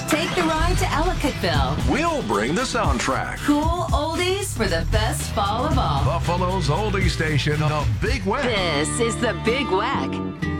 Take the ride to Ellicottville. We'll bring the soundtrack. Cool oldies for the best fall of all. Buffalo's oldie station, the Big Wack. This is the Big Wack.